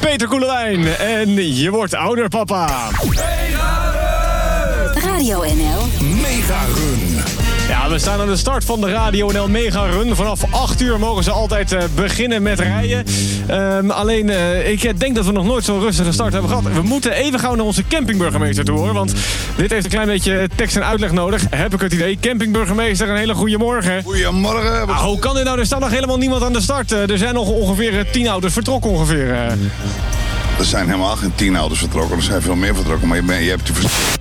Peter Koelewijn. En je wordt ouder, papa. Radio NL Mega Run. Ja, we staan aan de start van de Radio NL Mega Run. Vanaf 8 uur mogen ze altijd beginnen met rijden. Alleen, ik denk dat we nog nooit zo'n rustige start hebben gehad. We moeten even gauw naar onze campingburgemeester toe, hoor. Want dit heeft een klein beetje tekst en uitleg nodig. Heb ik het idee. Campingburgemeester, een hele goede morgen. Goedemorgen. Hoe kan dit nou? Er staat nog helemaal niemand aan de start. Er zijn nog ongeveer 10 auto's vertrokken ongeveer. Er zijn helemaal geen 10 auto's vertrokken. Er zijn veel meer vertrokken. Maar je hebt